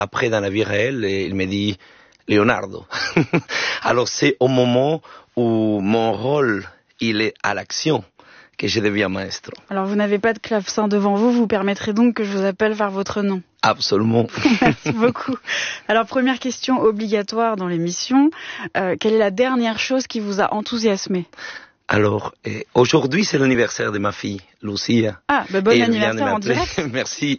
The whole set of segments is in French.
après dans la vie réelle, et il me dit Leonardo. Alors c'est au moment où mon rôle il est à l'action que je deviens maestro. Alors vous n'avez pas de clavecin devant vous, vous permettrez donc que je vous appelle par votre nom. Absolument. Merci beaucoup. Alors première question obligatoire dans l'émission, quelle est la dernière chose qui vous a enthousiasmé? Alors, aujourd'hui, c'est l'anniversaire de ma fille, Lucia. Ah, bon anniversaire en direct. Merci.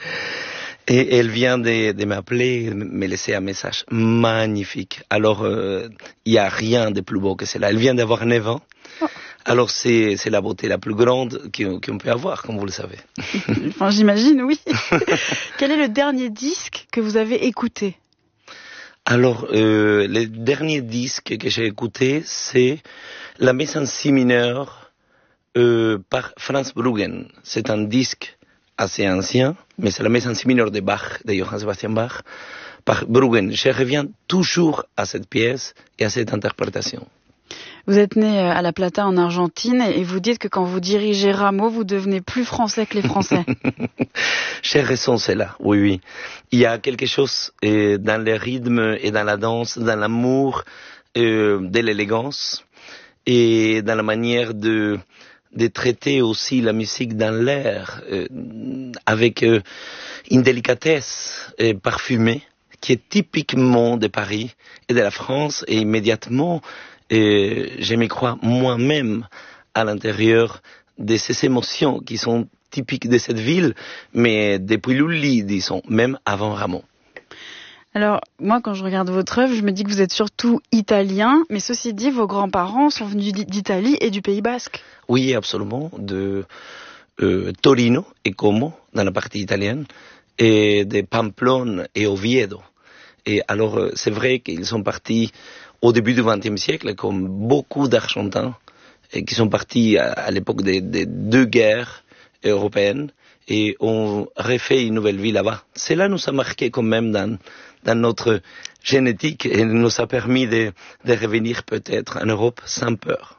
Et elle vient de m'appeler, me laisser un message magnifique. Alors, il n'y a rien de plus beau que cela. Elle vient d'avoir 9 ans. Oh. Alors, c'est la beauté la plus grande qu'on peut avoir, comme vous le savez. Enfin, j'imagine, oui. Quel est le dernier disque que vous avez écouté? Alors, le dernier disque que j'ai écouté, c'est la messe en si mineur par Franz Bruggen. C'est un disque assez ancien, mais c'est la messe en si mineur de Bach, de Johann Sebastian Bach, par Bruggen. Je reviens toujours à cette pièce et à cette interprétation. Vous êtes né à La Plata en Argentine et vous dites que quand vous dirigez Rameau, vous devenez plus français que les Français. J'ai raison, c'est là, oui. Il y a quelque chose dans le rythme et dans la danse, dans l'amour de l'élégance et dans la manière de traiter aussi la musique dans l'air avec une délicatesse parfumée qui est typiquement de Paris et de la France et immédiatement je me crois moi-même à l'intérieur de ces émotions qui sont typiques de cette ville, mais depuis Lully, disons, même avant Rameau. Alors, moi, quand je regarde votre œuvre, je me dis que vous êtes surtout italien, mais ceci dit, vos grands-parents sont venus d'Italie et du Pays Basque. Oui, absolument, de Torino et Como, dans la partie italienne, et de Pamplone et Oviedo. Et alors, c'est vrai qu'ils sont partis au début du XXe siècle, comme beaucoup d'Argentins, qui sont partis à l'époque des 2 guerres européennes, et ont refait une nouvelle vie là-bas. Cela nous a marqué quand même dans notre génétique, et nous a permis de revenir peut-être en Europe sans peur.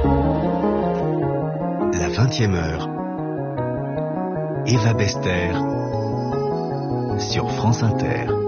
La 20e heure. Eva Bester sur France Inter.